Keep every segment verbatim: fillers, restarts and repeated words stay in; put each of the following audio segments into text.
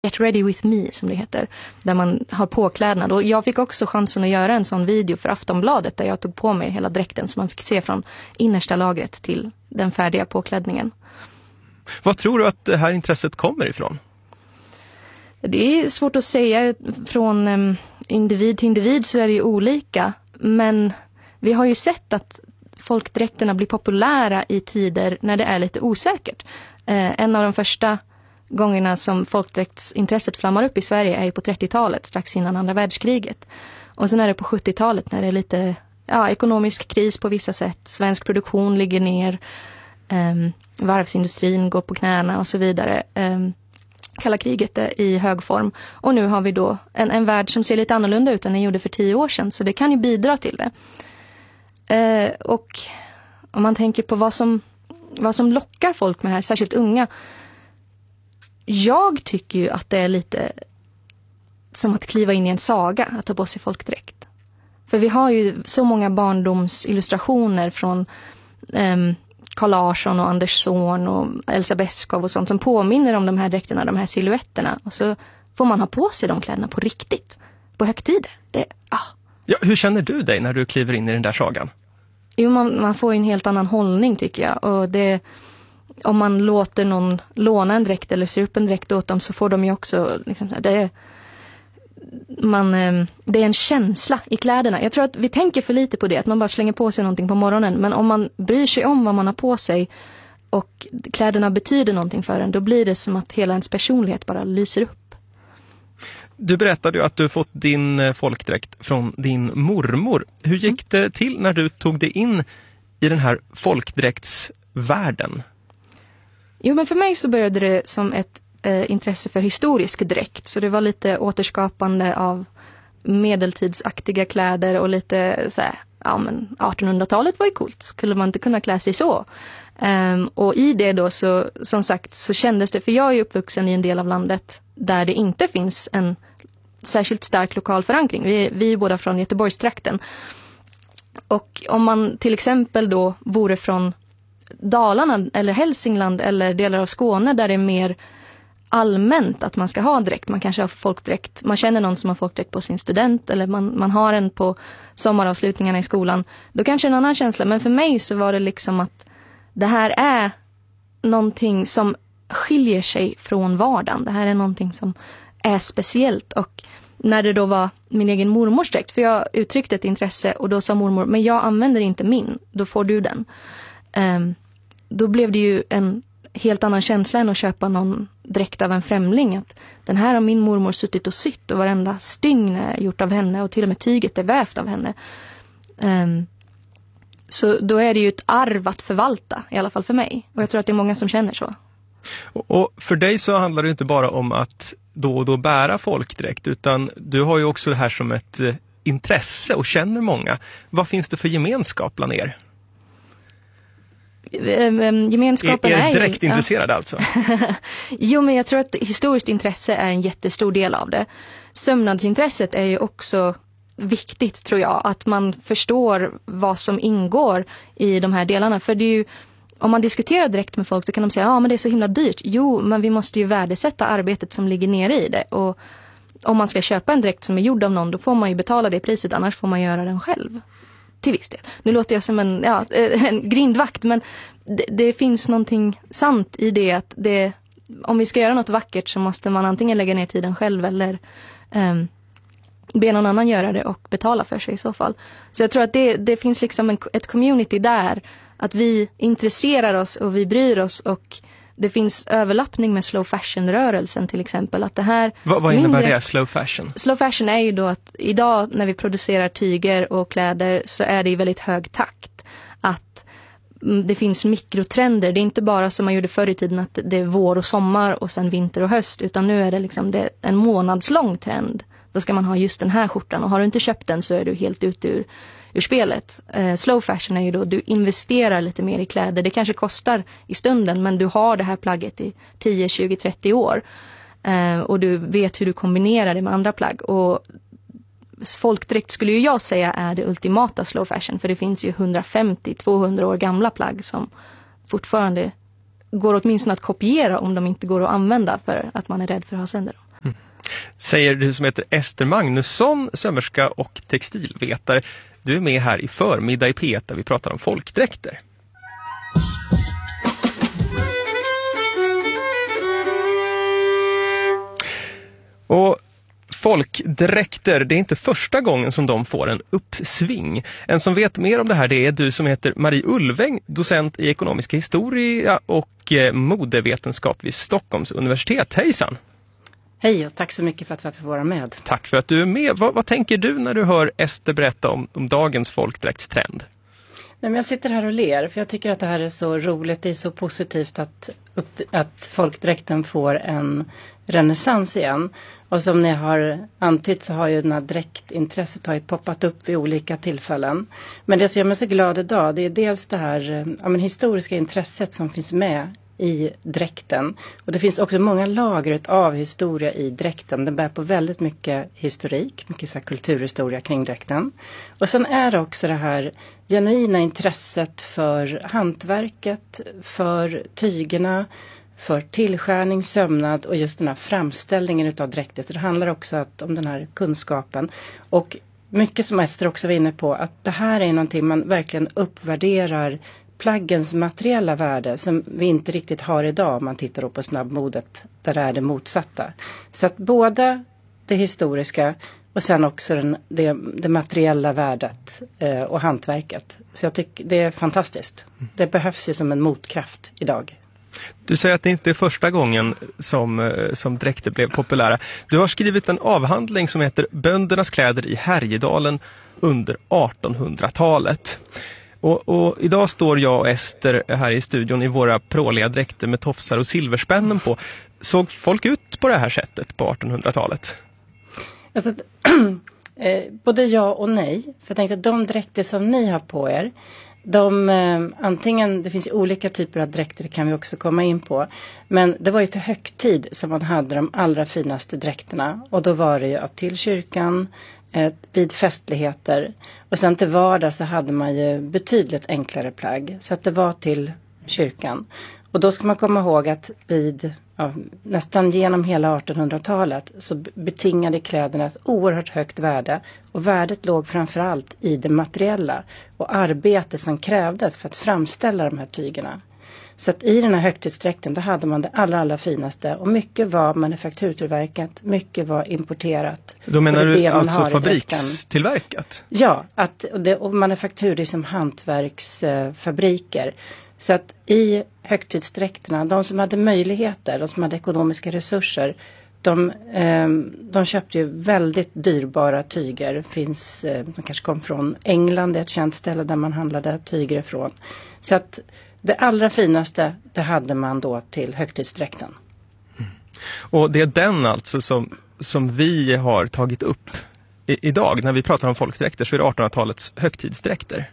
Get Ready With Me som det heter, där man har påklädnad. Och jag fick också chansen att göra en sån video för Aftonbladet där jag tog på mig hela dräkten så man fick se från innersta lagret till den färdiga påklädningen. Vad tror du att det här intresset kommer ifrån? Det är svårt att säga. Från um, individ till individ så är det ju olika. Men vi har ju sett att folkdräkterna blir populära i tider när det är lite osäkert. Eh, en av de första gångerna som folkdräktsintresset flammar upp i Sverige är ju på trettiotalet, strax innan andra världskriget. Och sen är det på sjuttiotalet när det är lite ja, ekonomisk kris på vissa sätt. Svensk produktion ligger ner, um, varvsindustrin går på knäna och så vidare. Um, Kalla kriget är i hög form. Och nu har vi då en, en värld som ser lite annorlunda ut än den gjorde för tio år sedan. Så det kan ju bidra till det. Uh, och om man tänker på vad som, vad som lockar folk med det här, särskilt unga. Jag tycker ju att det är lite som att kliva in i en saga att ta på sig folkdräkt. För vi har ju så många barndomsillustrationer från um, Carl Larsson och Anders Zorn och Elsa Beskow och sånt som påminner om de här dräkterna, de här silhuetterna. Och så får man ha på sig de kläderna på riktigt, på högtider. Det, ah. Ja, hur känner du dig när du kliver in i den där sagan? Jo, man, man får en helt annan hållning tycker jag. Och det, om man låter någon låna en dräkt eller sy upp en dräkt åt dem så får de ju också... Liksom, det, man, det är en känsla i kläderna. Jag tror att vi tänker för lite på det, att man bara slänger på sig någonting på morgonen. Men om man bryr sig om vad man har på sig och kläderna betyder någonting för en, då blir det som att hela ens personlighet bara lyser upp. Du berättade ju att du fått din folkdräkt från din mormor. Hur gick det till när du tog dig in i den här folkdräktsvärlden? Jo, men för mig så började det som ett eh, intresse för historisk dräkt. Så det var lite återskapande av medeltidsaktiga kläder och lite så här, ja men artonhundratalet var ju coolt. Skulle man inte kunna klä sig så? Um, och i det då så, som sagt, så kändes det, för jag är uppvuxen i en del av landet där det inte finns en särskilt stark lokal förankring. Vi, vi är båda från Göteborgstrakten. Och om man till exempel då vore från Dalarna eller Hälsingland eller delar av Skåne där det är mer allmänt att man ska ha dräkt. Man kanske har folkdräkt. Man känner någon som har folkdräkt på sin student eller man, man har en på sommaravslutningarna i skolan. Då kanske en annan känsla. Men för mig så var det liksom att det här är någonting som skiljer sig från vardagen. Det här är någonting som är speciellt. Och när det då var min egen mormors dräkt, för jag uttryckte ett intresse och då sa mormor, men jag använder inte min, då får du den. Um, då blev det ju en helt annan känsla än att köpa någon dräkt av en främling. Att den här har min mormor suttit och sytt och varenda stygn är gjort av henne och till och med tyget är vävt av henne. Um, så då är det ju ett arv att förvalta, i alla fall för mig. Och jag tror att det är många som känner så. Och för dig så handlar det inte bara om att då och då bära folkdräkt, utan du har ju också det här som ett eh, intresse och känner många. Vad finns det för gemenskap bland er? Gemenskapen är, är är direkt ju, intresserad ja. alltså? Jo, men jag tror att historiskt intresse är en jättestor del av det. Sömnadsintresset är ju också viktigt, tror jag. Att man förstår vad som ingår i de här delarna. För det är ju, om man diskuterar direkt med folk så kan de säga, ja men det är så himla dyrt. Jo, men vi måste ju värdesätta arbetet som ligger nere i det. Och om man ska köpa en dräkt som är gjord av någon, då får man ju betala det priset, annars får man göra den själv. Till viss del. Nu låter jag som en, ja, en grindvakt, men det, det finns någonting sant i det att det, om vi ska göra något vackert så måste man antingen lägga ner tiden själv eller um, be någon annan göra det och betala för sig i så fall. Så jag tror att det, det finns liksom en, ett community där, att vi intresserar oss och vi bryr oss, och det finns överlappning med slow fashion-rörelsen till exempel. Att det här vad, vad innebär mindre, det, slow fashion? Slow fashion är ju då att idag när vi producerar tyger och kläder så är det i väldigt hög takt. Att det finns mikrotrender. Det är inte bara som man gjorde förr i tiden att det är vår och sommar och sen vinter och höst. Utan nu är det liksom det är en månadslång trend. Då ska man ha just den här skjortan. Och har du inte köpt den så är du helt ute ur, ur spelet. Eh, slow fashion är ju då du investerar lite mer i kläder. Det kanske kostar i stunden, men du har det här plagget i tio, tjugo, trettio år. Eh, och du vet hur du kombinerar det med andra plagg. Och folkdräkt skulle ju jag säga är det ultimata slow fashion. För det finns ju hundrafemtio till tvåhundra år gamla plagg som fortfarande går åtminstone att kopiera om de inte går att använda för att man är rädd för att ha sönder dem. Mm. Säger du som heter Ester Magnusson, sömmerska och textilvetare. Du är med här i förmiddag i P ett där vi pratar om folkdräkter. Och folkdräkter, det är inte första gången som de får en uppsving. En som vet mer om det här, det är du som heter Marie Ulväng, docent i ekonomiska historia och eh, modevetenskap vid Stockholms universitet. Hejsan! Hej och tack så mycket för att jag får vara med. Tack för att du är med. Vad, vad tänker du när du hör Ester berätta om, om dagens folkdräktstrend? Nej, men jag sitter här och ler för jag tycker att det här är så roligt. Det är så positivt att, upp, att folkdräkten får en renässans igen. Och som ni har antytt så har ju den här dräktintresset har ju poppat upp vid olika tillfällen. Men det som gör mig så glad idag, det är dels det här ja, men historiska intresset som finns med i dräkten. Och det finns också många lager av historia i dräkten. Den bär på väldigt mycket historik, mycket så här kulturhistoria kring dräkten. Och sen är det också det här genuina intresset för hantverket, för tygerna, för tillskärning, sömnad och just den här framställningen utav dräkter. Så det handlar också att, om den här kunskapen. Och mycket som Ester också var inne på, att det här är någonting man verkligen uppvärderar plaggens materiella värde som vi inte riktigt har idag om man tittar på snabbmodet där det är det motsatta. Så att båda det historiska och sen också den, det, det materiella värdet eh, och hantverket. Så jag tycker det är fantastiskt. Det behövs ju som en motkraft idag. Du säger att det inte är första gången som, som dräkter blev populära. Du har skrivit en avhandling som heter Böndernas kläder i Härjedalen under artonhundratalet. Och, och idag står jag och Ester här i studion i våra pråliga dräkter med tofsar och silverspännen på. Såg folk ut på det här sättet på artonhundratalet? Alltså, eh, både ja och nej. För jag tänkte att de dräkter som ni har på er, de, eh, antingen, det finns ju olika typer av dräkter, det kan vi också komma in på. Men det var ju till högtid som man hade de allra finaste dräkterna. Och då var det ju till kyrkan, eh, vid festligheter. Och sen till vardag så hade man ju betydligt enklare plagg. Så att det var till kyrkan. Och då ska man komma ihåg att vid ja, nästan genom hela artonhundratalet så betingade kläderna ett oerhört högt värde. Och värdet låg framförallt i det materiella och arbetet som krävdes för att framställa de här tygerna. Så att i den här högtidsdräkten då hade man det allra, allra finaste. Och mycket var manufakturtillverkat, mycket var importerat. Då menar du alltså fabrikstillverkat? Ja, att, och, det, och manufaktur är som hantverksfabriker. Eh, Så att i högtidsdräkterna, de som hade möjligheter, de som hade ekonomiska resurser, de, eh, de köpte ju väldigt dyrbara tyger. Finns, eh, de kanske kom från England, det är ett känt ställe där man handlade tyger ifrån. Så att det allra finaste, det hade man då till högtidsdräkten. Mm. Och det är den alltså som, som vi har tagit upp i, idag. När vi pratar om folkdräkter så är det artonhundratalets högtidsdräkter.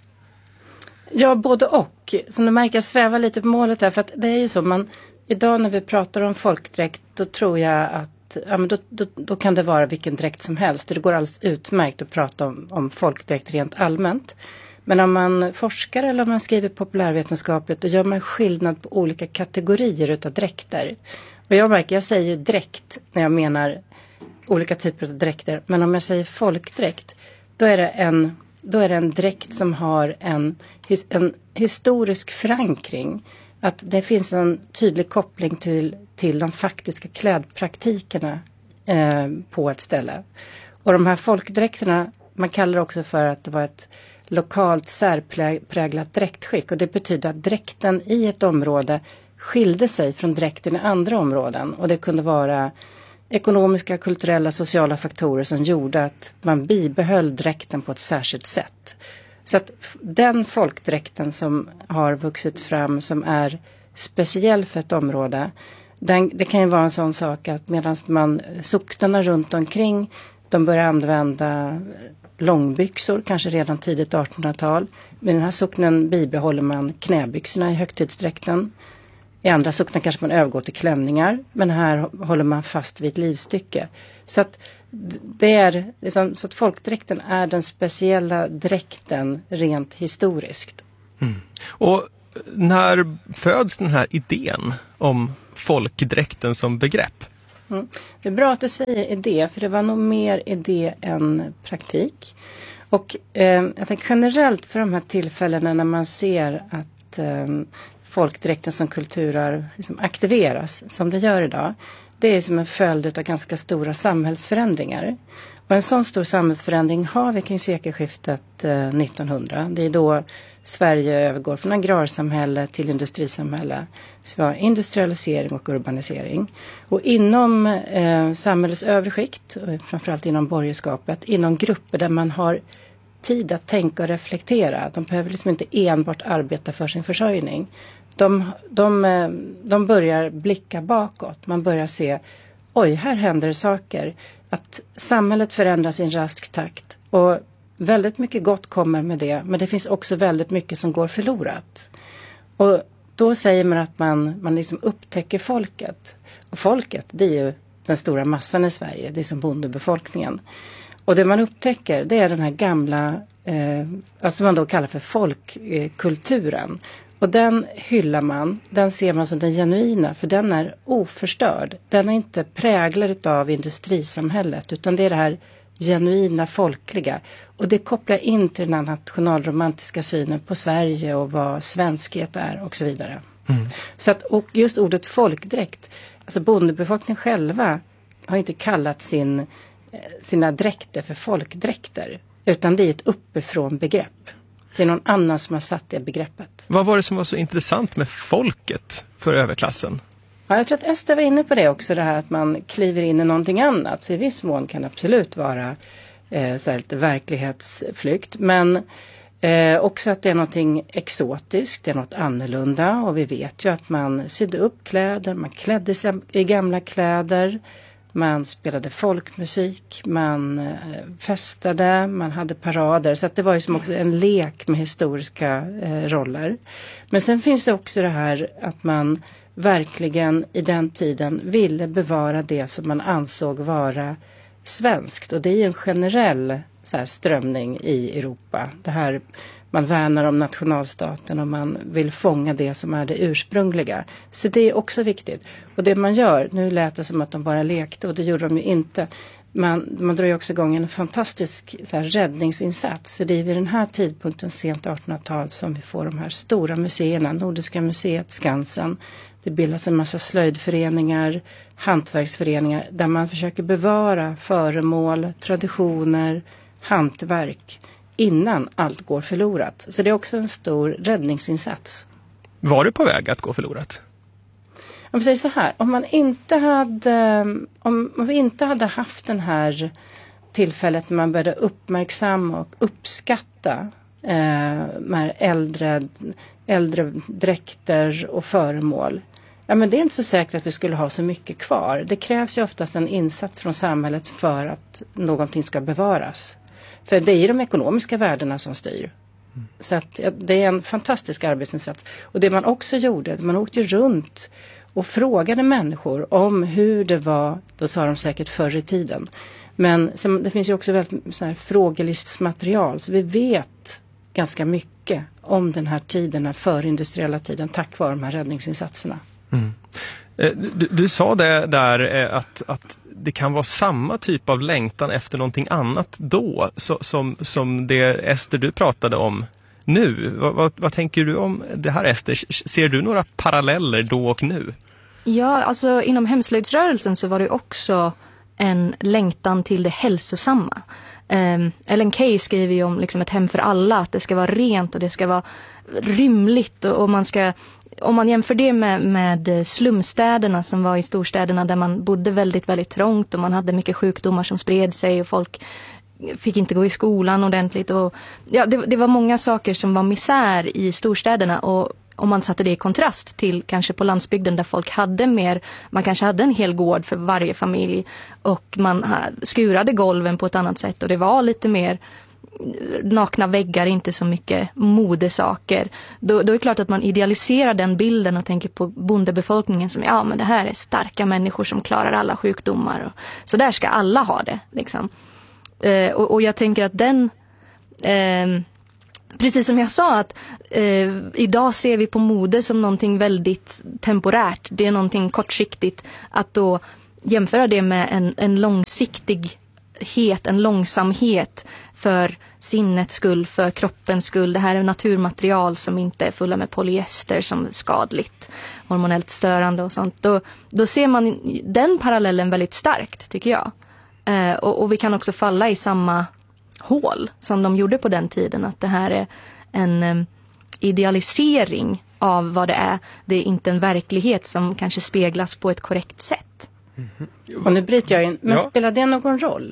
Ja, både och. Som du märker, jag svävar lite på målet här. För att det är ju så, man, idag när vi pratar om folkdräkt, då tror jag att ja, men då, då, då kan det vara vilken dräkt som helst. Det går alldeles utmärkt att prata om, om folkdräkt rent allmänt. Men om man forskar eller om man skriver populärvetenskapligt, då gör man skillnad på olika kategorier utav dräkter. Och jag märker, jag säger dräkt när jag menar olika typer av dräkter. Men om jag säger folkdräkt, då är det en... Då är det en dräkt som har en, en historisk förankring. Att det finns en tydlig koppling till, till de faktiska klädpraktikerna eh, på ett ställe. Och de här folkdräkterna, man kallar det också för att det var ett lokalt särpräglat dräktskick. Och det betyder att dräkten i ett område skilde sig från dräkten i andra områden. Och det kunde vara ekonomiska, kulturella, sociala faktorer som gjorde att man bibehöll dräkten på ett särskilt sätt. Så att den folkdräkten som har vuxit fram som är speciell för ett område, den, det kan ju vara en sån sak att medan man socknarna runt omkring, de börjar använda långbyxor, kanske redan tidigt artonhundratal. Men den här socknen bibehåller man knäbyxorna i högtidsdräkten. I andra socknar kanske man övergår till klänningar. Men här håller man fast vid ett livstycke. Så att, det är, liksom, så att folkdräkten är den speciella dräkten rent historiskt. Mm. Och när föds den här idén om folkdräkten som begrepp? Mm. Det är bra att du säger idé, för det var nog mer idé än praktik. Och eh, jag tänker generellt för de här tillfällena när man ser att eh, folkdräkten som kulturarv liksom aktiveras, som det gör idag, det är som en följd av ganska stora samhällsförändringar. Och en sån stor samhällsförändring har vi kring sekelskiftet eh, nittonhundra. Det är då Sverige övergår från agrarsamhälle till industrisamhälle. Så vi har industrialisering och urbanisering. Och inom eh, samhällets övre skikt, framförallt inom borgerskapet, inom grupper där man har tid att tänka och reflektera. De behöver liksom inte enbart arbeta för sin försörjning. De, de, de börjar blicka bakåt. Man börjar se, oj, här händer saker. Att samhället förändras i en rask takt. Och väldigt mycket gott kommer med det. Men det finns också väldigt mycket som går förlorat. Och då säger man att man, man liksom upptäcker folket. Och folket, det är ju den stora massan i Sverige. Det är som bondebefolkningen. Och det man upptäcker, det är den här gamla, eh, alltså man då kallar för folkkulturen. Och den hyllar man, den ser man som den genuina, för den är oförstörd. Den är inte präglad av industrisamhället, utan det är det här genuina folkliga. Och det kopplar in till den här nationalromantiska synen på Sverige och vad svenskhet är och så vidare. Mm. Så att, och just ordet folkdräkt, alltså bondebefolkningen själva har inte kallat sin, sina dräkter för folkdräkter, utan det är ett uppifrån begrepp. Det är någon annan som har satt det begreppet. Vad var det som var så intressant med folket för överklassen? Ja, jag tror att Ester var inne på det också, det här att man kliver in i någonting annat. Så i viss mån kan det absolut vara eh, så här lite verklighetsflykt. Men eh, också att det är någonting exotiskt, det är något annorlunda. Och vi vet ju att man sydde upp kläder, man klädde sig i gamla kläder. Man spelade folkmusik, man eh, festade, man hade parader. Så att det var ju som också en lek med historiska eh, roller. Men sen finns det också det här att man verkligen i den tiden ville bevara det som man ansåg vara svenskt. Och det är ju en generell så här, strömning i Europa. Det här, man värnar om nationalstaten och man vill fånga det som är det ursprungliga. Så det är också viktigt. Och det man gör, nu lät det som att de bara lekte och det gjorde de ju inte. Man, man drar ju också igång en fantastisk så här, räddningsinsats. Så det är vid den här tidpunkten, sent artonhundratal, som vi får de här stora museerna. Nordiska museet, Skansen. Det bildas en massa slöjdföreningar, hantverksföreningar där man försöker bevara föremål, traditioner, hantverk innan allt går förlorat. Så det är också en stor räddningsinsats. Var det på väg att gå förlorat? Om vi säger så här, om man inte hade, om vi inte hade haft den här tillfället när man började uppmärksamma och uppskatta eh, de här äldre, äldre dräkter och föremål. Ja, men det är inte så säkert att vi skulle ha så mycket kvar. Det krävs ju oftast en insats från samhället för att någonting ska bevaras. För det är de ekonomiska värdena som styr. Mm. Så att det är en fantastisk arbetsinsats. Och det man också gjorde, man åkte runt och frågade människor om hur det var, då sa de säkert förr i tiden. Men det finns ju också väldigt så här frågelistsmaterial, så vi vet ganska mycket om den här tiden, den förindustriella tiden, tack vare de här räddningsinsatserna. Mm. Du, du sa det där att, att det kan vara samma typ av längtan efter någonting annat då så, som, som det Ester du pratade om nu. Vad, vad, vad tänker du om det här, Ester? Ser du några paralleller då och nu? Ja, alltså inom hemslöjdsrörelsen så var det också en längtan till det hälsosamma. Um, Ellen Key skriver ju om liksom ett hem för alla, att det ska vara rent och det ska vara rymligt och, och man ska, om man jämför det med, med slumstäderna som var i storstäderna där man bodde väldigt, väldigt trångt och man hade mycket sjukdomar som spred sig och folk fick inte gå i skolan ordentligt och ja, det, det var många saker som var misär i storstäderna och om man satte det i kontrast till kanske på landsbygden där folk hade mer, man kanske hade en hel gård för varje familj och man skurade golven på ett annat sätt och det var lite mer nakna väggar, inte så mycket modesaker. Då, då är det klart att man idealiserar den bilden och tänker på bondebefolkningen som ja men det här är starka människor som klarar alla sjukdomar. Och, så där ska alla ha det. Liksom. Eh, och, och jag tänker att den... Eh, Precis som jag sa att eh, idag ser vi på mode som någonting väldigt temporärt. Det är någonting kortsiktigt att då jämföra det med en, en långsiktighet, en långsamhet för sinnets skull, för kroppens skull. Det här är naturmaterial som inte är fulla med polyester som är skadligt, hormonellt störande och sånt. Då, då ser man den parallellen väldigt starkt, tycker jag. Eh, och, och vi kan också falla i samma hål som de gjorde på den tiden, att det här är en um, idealisering av vad det är. Det är inte en verklighet som kanske speglas på ett korrekt sätt. Mm-hmm. Och nu bryter jag in, men ja. Spelar det någon roll?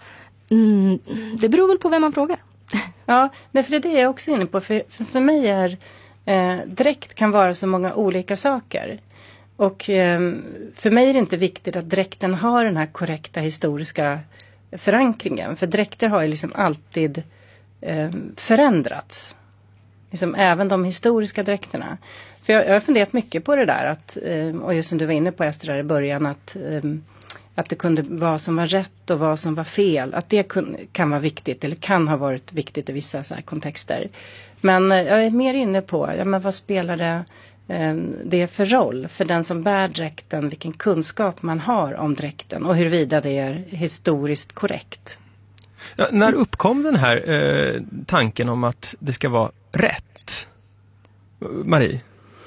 Mm, det beror väl på vem man frågar. Ja, för det är det jag också inne på. För, för, för mig är eh, dräkt kan vara så många olika saker. Och eh, för mig är det inte viktigt att dräkten har den här korrekta historiska förankringen. För dräkter har ju liksom alltid eh, förändrats. Liksom även de historiska dräkterna. För jag, jag har funderat mycket på det där. Att, eh, och just som du var inne på, Ester, där i början. Att, eh, att det kunde vara vad som var rätt och vad som var fel. Att det kun, kan vara viktigt. Eller kan ha varit viktigt i vissa så här kontexter. Men eh, jag är mer inne på. Ja, men vad spelar det, eh, det för roll? För den som bär dräkten. Vilken kunskap man har om dräkten. Och huruvida det är historiskt korrekt. Ja, när uppkom den här eh, tanken om att det ska vara rätt? Marie?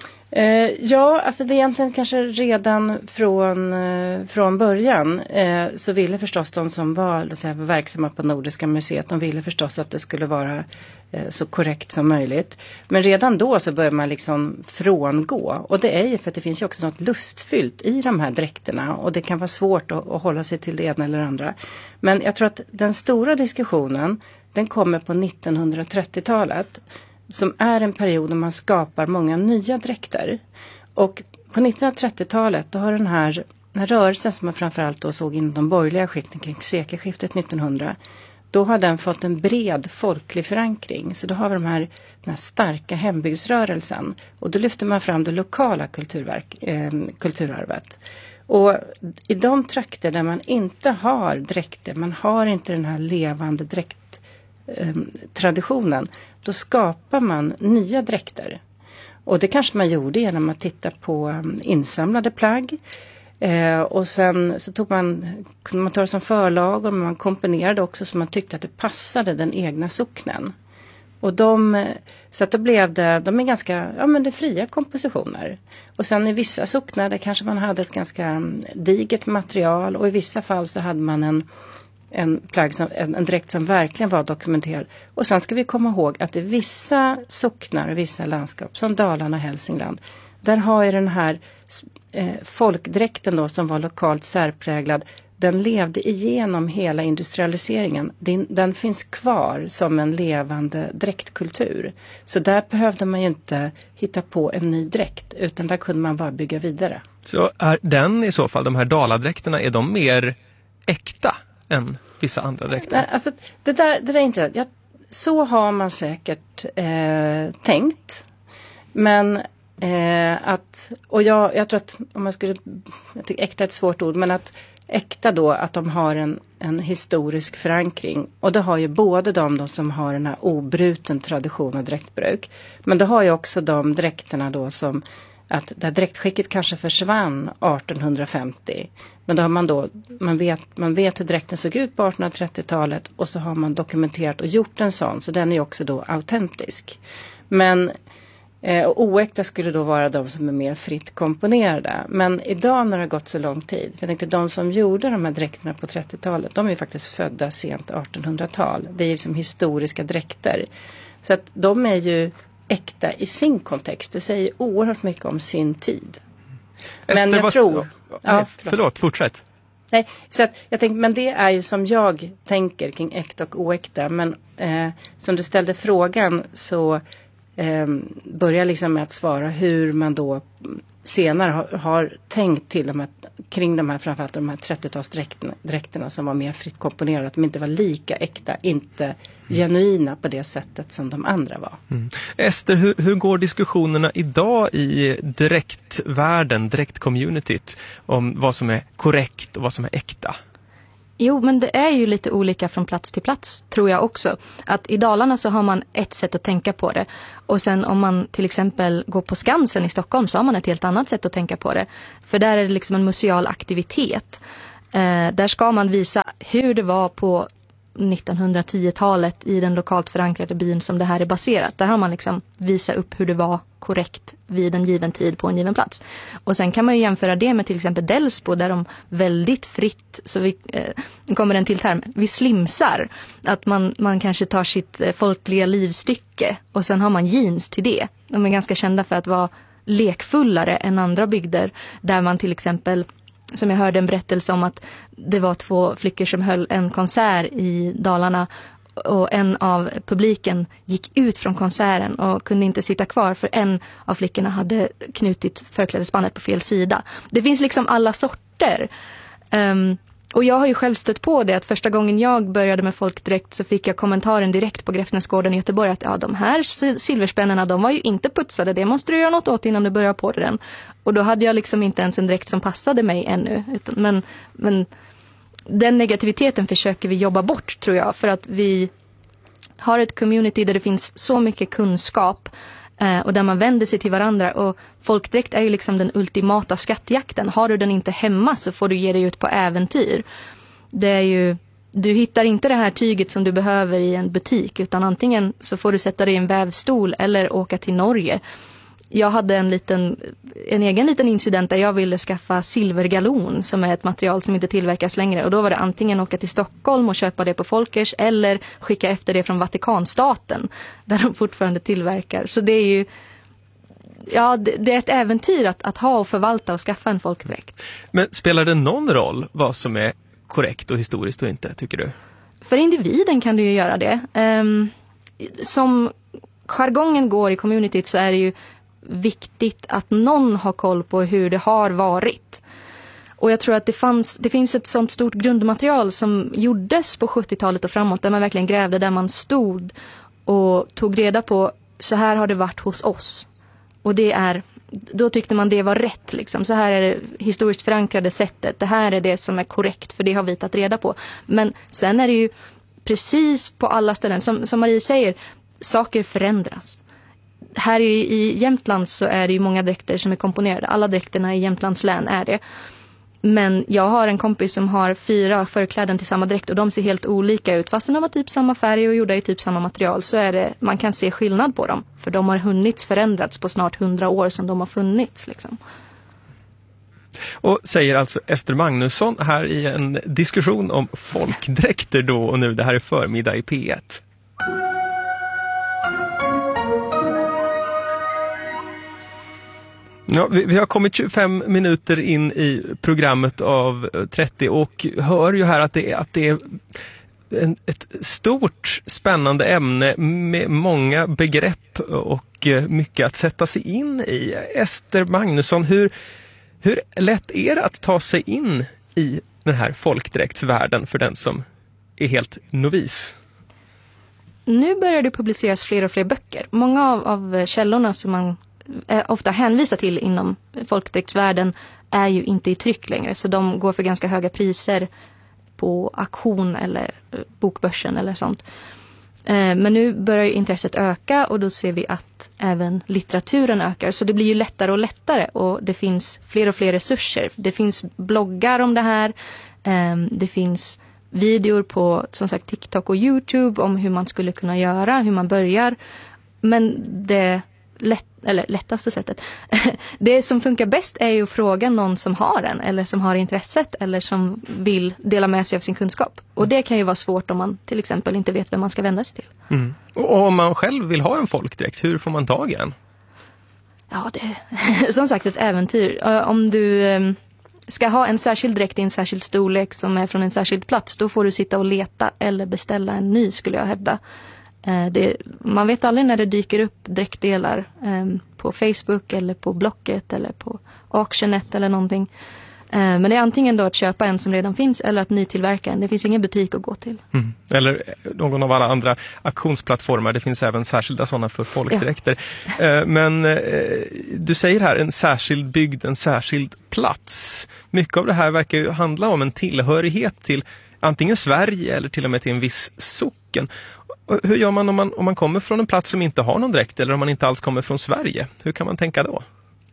Eh, ja, alltså det är egentligen kanske redan från, eh, från början eh, så ville förstås de som var, låt säga, verksamma på Nordiska museet, de ville förstås att det skulle vara eh, så korrekt som möjligt. Men redan då så börjar man liksom frångå, och det är ju för att det finns ju också något lustfyllt i de här dräkterna, och det kan vara svårt att, att hålla sig till det ena eller andra. Men jag tror att den stora diskussionen, den kommer på nittonhundratrettiotalet. Som är en period när man skapar många nya dräkter. Och på nittonhundratrettiotalet då har den här, den här rörelsen som man framförallt då såg inom de borgerliga skikten kring sekelskiftet nittonhundra. Då har den fått en bred folklig förankring. Så då har vi de här, den här starka hembygdsrörelsen. Och då lyfter man fram det lokala kulturverk, eh, kulturarvet. Och i de trakter där man inte har dräkter, man har inte den här levande dräkt eh, traditionen, då skapar man nya dräkter. Och det kanske man gjorde genom att titta på insamlade plagg. Eh, och sen så tog man, kunde man ta det som förlag, och man komponerade också så man tyckte att det passade den egna socknen. Och de, så att då blev det, de är ganska, ja men det är fria kompositioner. Och sen i vissa socknar där kanske man hade ett ganska digert material, och i vissa fall så hade man en En, plagg som, en, en dräkt som verkligen var dokumenterad. Och sen ska vi komma ihåg att i vissa socknar och vissa landskap, som Dalarna och Hälsingland, där har ju den här eh, folkdräkten då, som var lokalt särpräglad, den levde igenom hela industrialiseringen. Den, den finns kvar som en levande dräktkultur. Så där behövde man ju inte hitta på en ny dräkt, utan där kunde man bara bygga vidare. Så är den i så fall, de här daladräkterna, är de mer äkta än vissa andra dräkter? Alltså, det där, det där är inte... Ja, så har man säkert eh, tänkt. Men eh, att... Och jag, jag tror att om man skulle... Jag tycker äkta är ett svårt ord. Men att äkta då, att de har en, en historisk förankring. Och det har ju både de då som har den här obruten tradition av dräktbruk. Men det har ju också de dräkterna då som... Att där dräktskicket kanske försvann artonhundrafemtio. Men då har man då, man vet, man vet hur dräkten såg ut på artonhundratrettiotalet. Och så har man dokumenterat och gjort en sån. Så den är också då autentisk. Men eh, och oäkta skulle då vara de som är mer fritt komponerade. Men idag när det har gått så lång tid. För jag tänkte de som gjorde de här dräkterna på trettiotalet. De är ju faktiskt födda sent artonhundratal. Det är ju som historiska dräkter. Så att de är ju äkta i sin kontext. Det säger oerhört mycket om sin tid. Men Ester, jag vad, tror... Ja, ja, förlåt. förlåt, fortsätt. Nej, så att jag tänker, men det är ju som jag tänker kring äkta och oäkta. Men eh, som du ställde frågan så eh, börjar jag liksom med att svara hur man då senare har, har tänkt till de här, kring de här, framförallt de här trettiotalsdräkterna som var mer fritt komponerade. Att de inte var lika äkta, inte mm. genuina på det sättet som de andra var. Mm. Ester, hur, hur går diskussionerna idag i dräktvärlden, dräktcommunityt, om vad som är korrekt och vad som är äkta? Jo, men det är ju lite olika från plats till plats, tror jag också. Att i Dalarna så har man ett sätt att tänka på det. Och sen om man till exempel går på Skansen i Stockholm så har man ett helt annat sätt att tänka på det. För där är det liksom en museal aktivitet. Eh, där ska man visa hur det var på nittonhundratio-talet i den lokalt förankrade byn som det här är baserat. Där har man liksom visat upp hur det var korrekt vid en given tid på en given plats. Och sen kan man ju jämföra det med till exempel Delsbo där de väldigt fritt, så vi, eh, kommer en till term, vi slimsar. Att man, man kanske tar sitt eh, folkliga livsstycke och sen har man jeans till det. De är ganska kända för att vara lekfullare än andra bygder där man till exempel, som jag hörde en berättelse om att det var två flickor som höll en konsert i Dalarna och en av publiken gick ut från konserten och kunde inte sitta kvar för en av flickorna hade knutit förklädesbandet på fel sida. Det finns liksom alla sorter. Um, och jag har ju själv stött på det att första gången jag började med folkdräkt så fick jag kommentaren direkt på Gräfsnäsgården i Göteborg att ja, de här silverspännena, de var ju inte putsade, det måste du göra något åt innan du börjar på den. Och då hade jag liksom inte ens en dräkt som passade mig ännu. Utan, men, men den negativiteten försöker vi jobba bort, tror jag, för att vi har ett community där det finns så mycket kunskap eh, och där man vänder sig till varandra. Och folkdräkt är ju liksom den ultimata skattjakten. Har du den inte hemma så får du ge dig ut på äventyr. Det är ju, du hittar inte det här tyget som du behöver i en butik, utan antingen så får du sätta dig i en vävstol eller åka till Norge. Jag hade en liten, en egen liten incident där jag ville skaffa silvergalon som är ett material som inte tillverkas längre. Och då var det antingen åka till Stockholm och köpa det på Folkers eller skicka efter det från Vatikanstaten där de fortfarande tillverkar. Så det är ju, ja, det, det är ett äventyr att, att ha och förvalta och skaffa en folkdräkt. Men spelar det någon roll vad som är korrekt och historiskt och inte, tycker du? För individen kan du ju göra det. Um, som jargongen går i communityt så är det ju viktigt att någon har koll på hur det har varit. Och jag tror att det, fanns, det finns ett sånt stort grundmaterial som gjordes på sjuttiotalet och framåt där man verkligen grävde där man stod och tog reda på så här har det varit hos oss. Och det är, då tyckte man det var rätt liksom. Så här är det historiskt förankrade sättet. Det här är det som är korrekt för det har vi tagit reda på. Men sen är det ju precis på alla ställen som, som Marie säger, saker förändras. Här i, i Jämtland så är det ju många dräkter som är komponerade. Alla dräkterna i Jämtlands län är det. Men jag har en kompis som har fyra förkläden till samma dräkt och de ser helt olika ut. Fast de var typ samma färg och gjorda i typ samma material så är det, man kan se skillnad på dem. För de har hunnits förändrats på snart hundra år som de har funnits liksom. Och säger alltså Ester Magnusson här i en diskussion om folkdräkter då och nu. Det här är förmiddag i P ett. Ja, vi, vi har kommit tjugofem minuter in i programmet av trettio och hör ju här att det är, att det är en, ett stort spännande ämne med många begrepp och mycket att sätta sig in i. Ester Magnusson, hur, hur lätt är det att ta sig in i den här folkdräktsvärlden för den som är helt novis? Nu börjar det publiceras fler och fler böcker. Många av, av källorna som man ofta hänvisar till inom folkdräktsvärlden är ju inte i tryck längre. Så de går för ganska höga priser på auktion eller bokbörsen eller sånt. Men nu börjar ju intresset öka och då ser vi att även litteraturen ökar. Så det blir ju lättare och lättare och det finns fler och fler resurser. Det finns bloggar om det här. Det finns videor på som sagt TikTok och YouTube om hur man skulle kunna göra, hur man börjar. Men det lätt, eller lättaste sättet. Det som funkar bäst är ju att fråga någon som har en eller som har intresset eller som vill dela med sig av sin kunskap. Och det kan ju vara svårt om man till exempel inte vet vem man ska vända sig till. Mm. Och om man själv vill ha en folkdräkt, hur får man tag i en? Ja, det är som sagt ett äventyr. Om du ska ha en särskild dräkt i en särskild storlek som är från en särskild plats, då får du sitta och leta eller beställa en ny, skulle jag hävda. Det, man vet aldrig när det dyker upp dräktdelar eh, på Facebook eller på Blocket eller på Auctionet eller någonting. Eh, men det är antingen då att köpa en som redan finns eller att nytillverka en. Det finns ingen butik att gå till. Mm. Eller någon av alla andra auktionsplattformar. Det finns även särskilda sådana för folkdräkter. Ja. Eh, men eh, du säger här en särskild bygd, en särskild plats. Mycket av det här verkar ju handla om en tillhörighet till antingen Sverige eller till och med till en viss socken. Hur gör man om, man om man kommer från en plats som inte har någon dräkt eller om man inte alls kommer från Sverige? Hur kan man tänka då?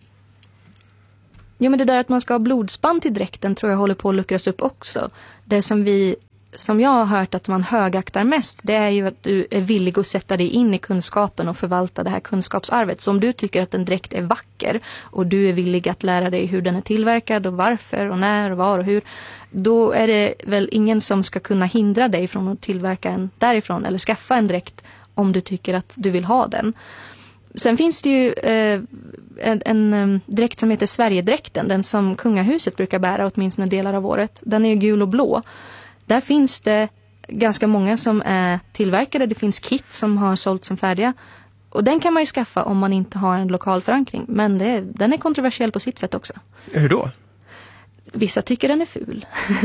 Jo, men det där att man ska ha blodsband till dräkten tror jag håller på att luckras upp också. Det som vi, som jag har hört att man högaktar mest, det är ju att du är villig att sätta dig in i kunskapen och förvalta det här kunskapsarvet. Så om du tycker att en dräkt är vacker och du är villig att lära dig hur den är tillverkad och varför och när och var och hur, då är det väl ingen som ska kunna hindra dig från att tillverka en därifrån eller skaffa en dräkt om du tycker att du vill ha den. Sen finns det ju eh, en, en um, dräkt som heter Sverigedräkten, den som kungahuset brukar bära åtminstone delar av året. Den är ju gul och blå. Där finns det ganska många som är tillverkade. Det finns kit som har sålt som färdiga. Och den kan man ju skaffa om man inte har en lokal förankring. Men det, den är kontroversiell på sitt sätt också. Hur då? Vissa tycker den är ful.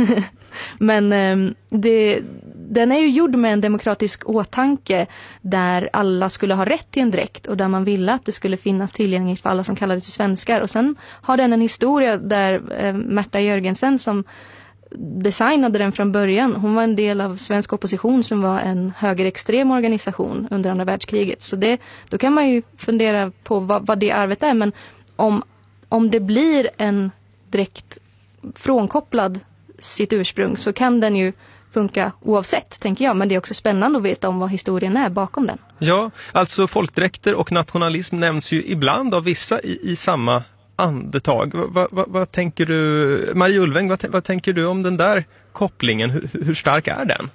Men eh, det, den är ju gjord med en demokratisk åtanke där alla skulle ha rätt till en dräkt och där man ville att det skulle finnas tillgängligt för alla som kallade sig svenskar. Och sen har den en historia där eh, Märta Jörgensen som designade den från början, hon var en del av svensk opposition som var en högerextrem organisation under andra världskriget. Så det, då kan man ju fundera på vad, vad det arvet är. Men om, om det blir en dräkt frånkopplad sitt ursprung så kan den ju funka oavsett, tänker jag. Men det är också spännande att veta om vad historien är bakom den. Ja, alltså folkdräkter och nationalism nämns ju ibland av vissa i, i samma andetag. Vad, vad, vad tänker du, Marie Ulveng, vad, vad tänker du om den där kopplingen? Hur, hur stark är den?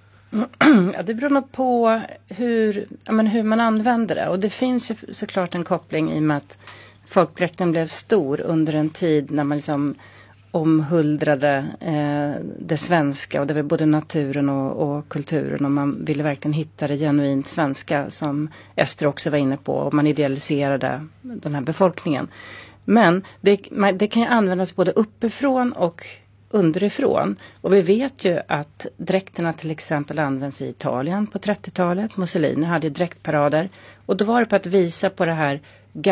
Ja, det beror nog på hur, ja, men hur man använder det. Och det finns ju såklart en koppling i och med att folkdräkten blev stor under en tid när man liksom omhuldrade eh, det svenska och det var både naturen och, och kulturen och man ville verkligen hitta det genuint svenska som Ester också var inne på och man idealiserade den här befolkningen. Men det, det kan ju användas både uppifrån och underifrån och vi vet ju att dräkterna till exempel används i Italien på trettiotalet. Mussolini hade ju dräktparader och då var det på att visa på det här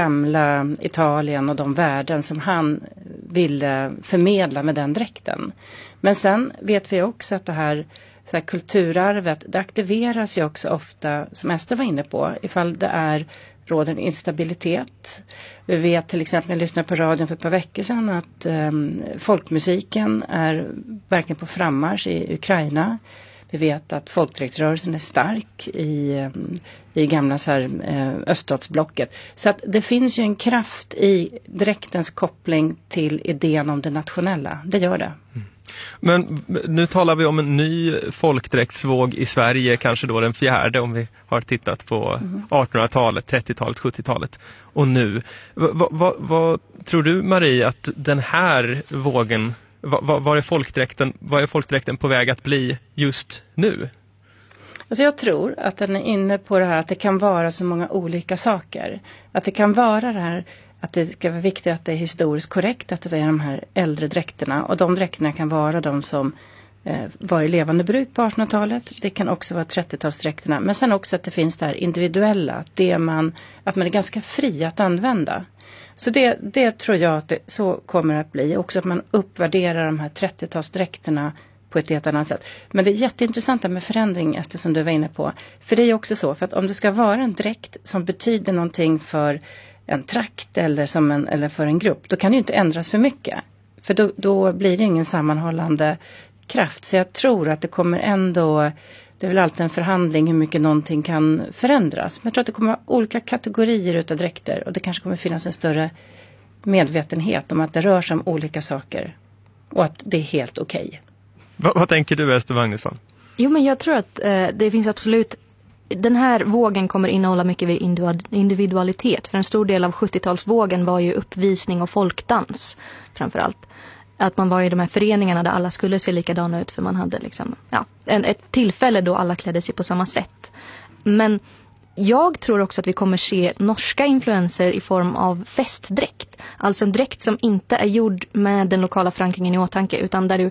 gamla Italien och de värden som han ville förmedla med den dräkten. Men sen vet vi också att det här, så här kulturarvet, det aktiveras ju också ofta, som Ester var inne på, ifall det är råder en instabilitet. Vi vet till exempel, jag lyssnade på radion för ett par veckor sedan, att um, folkmusiken är verkligen på frammarsch i Ukraina. Vi vet att folkdräktsrörelsen är stark i, i gamla så här, öststatsblocket. Så att det finns ju en kraft i dräktens koppling till idén om det nationella. Det gör det. Mm. Men nu talar vi om en ny folkdräktsvåg i Sverige, kanske då den fjärde om vi har tittat på mm. artonhundratalet, trettiotalet, sjuttiotalet och nu. Vad, vad, vad tror du, Marie, att den här vågen, vad, vad, är folkdräkten, vad är folkdräkten på väg att bli just nu? Alltså jag tror att den är inne på det här att det kan vara så många olika saker. Att det kan vara det här att det ska vara viktigt att det är historiskt korrekt, att det är de här äldre dräkterna. Och de dräkterna kan vara de som eh, var i levande bruk på artonhundratalet. Det kan också vara trettiotalsdräkterna. Men sen också att det finns det här individuella. Det man, att man är ganska fri att använda. Så det, det tror jag att det så kommer att bli. Också att man uppvärderar de här trettiotalsdräkterna på ett helt annat sätt. Men det är jätteintressant med förändring, Ester, som du var inne på. För det är också så, för att om det ska vara en dräkt som betyder någonting för en trakt eller, som en, eller för en grupp, då kan det ju inte ändras för mycket. För då, då blir det ingen sammanhållande kraft. Så jag tror att det kommer ändå, det är väl alltid en förhandling hur mycket någonting kan förändras. Men jag tror att det kommer vara olika kategorier utav dräkter och det kanske kommer finnas en större medvetenhet om att det rör sig om olika saker och att det är helt okej. Okay. Vad, vad tänker du, Ester Magnusson? Jo, men jag tror att eh, det finns absolut, den här vågen kommer innehålla mycket individualitet. För en stor del av sjuttiotalsvågen var ju uppvisning och folkdans framförallt. Att man var i de här föreningarna där alla skulle se likadana ut för man hade liksom, ja, en, ett tillfälle då alla klädde sig på samma sätt. Men jag tror också att vi kommer se norska influenser i form av festdräkt. Alltså en dräkt som inte är gjord med den lokala förankringen i åtanke utan där du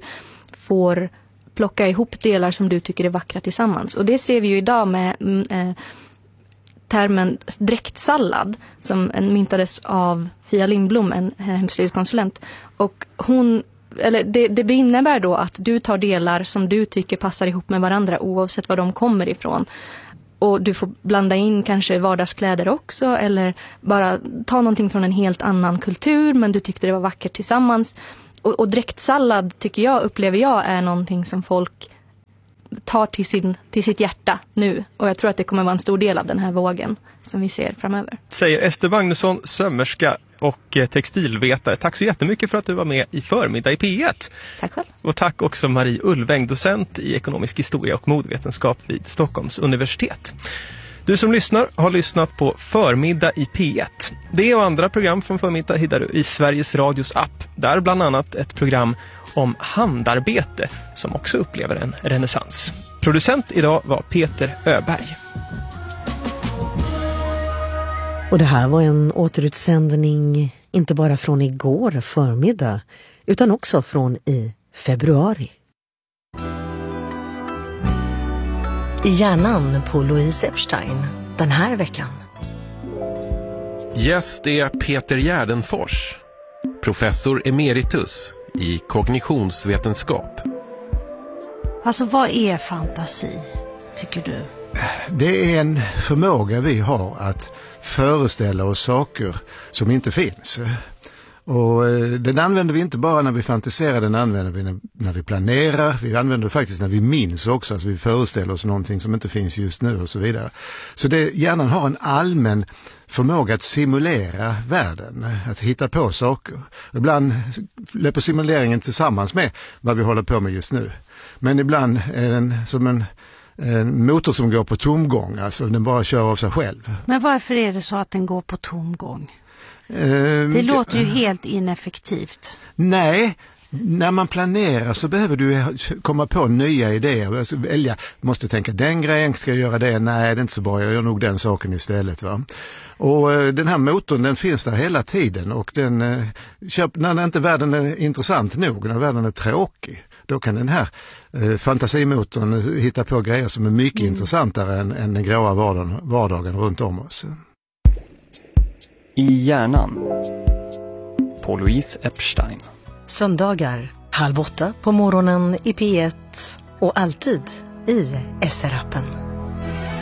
får plocka ihop delar som du tycker är vackra tillsammans. Och det ser vi ju idag med äh, termen dräktsallad som myntades av Fia Lindblom, en hemslöjdskonsulent. Och hon eller det, det innebär då att du tar delar som du tycker passar ihop med varandra oavsett var de kommer ifrån. Och du får blanda in kanske vardagskläder också, eller bara ta någonting från en helt annan kultur men du tyckte det var vackert tillsammans. Och, och dräktsallad tycker jag, upplever jag, är någonting som folk tar till, sin, till sitt hjärta nu. Och jag tror att det kommer vara en stor del av den här vågen som vi ser framöver. Säger Ester Magnusson, sömmerska och textilvetare. Tack så jättemycket för att du var med i Förmiddag i P ett. Tack själv. Och tack också Marie Ulväng, docent i ekonomisk historia och modvetenskap vid Stockholms universitet. Du som lyssnar har lyssnat på Förmiddag i P ett. Det och andra program från Förmiddag hittar du i Sveriges Radios app. Där bland annat ett program om handarbete som också upplever en renässans. Producent idag var Peter Öberg. Och det här var en återutsändning inte bara från igår förmiddag utan också från i februari. I hjärnan på Louise Epstein den här veckan. Gäst är Peter Gärdenfors, professor emeritus i kognitionsvetenskap. Alltså vad är fantasi, tycker du? Det är en förmåga vi har att föreställa oss saker som inte finns. Och den använder vi inte bara när vi fantiserar, den använder vi när, när vi planerar. Vi använder det faktiskt när vi minns också, alltså vi föreställer oss någonting som inte finns just nu och så vidare. Så det, hjärnan har en allmän förmåga att simulera världen, att hitta på saker. Ibland löper simuleringen tillsammans med vad vi håller på med just nu. Men ibland är den som en en motor som går på tomgång, alltså den bara kör av sig själv. Men varför är det så att den går på tomgång? Uh, det låter ju helt ineffektivt. Nej, när man planerar så behöver du komma på nya idéer. Alltså välja, måste tänka den grejen, ska jag göra det? Nej, det är inte så bra, jag gör nog den saken istället. Va? Och uh, den här motorn, den finns där hela tiden och den, uh, köp, när inte världen är intressant nog, när världen är tråkig, då kan den här eh, fantasimotorn hitta på grejer som är mycket mm. intressantare än, än den gråa vardagen, vardagen runt om oss. I hjärnan på Louise Epstein. Söndagar halv åtta på morgonen i P ett och alltid i S R-appen.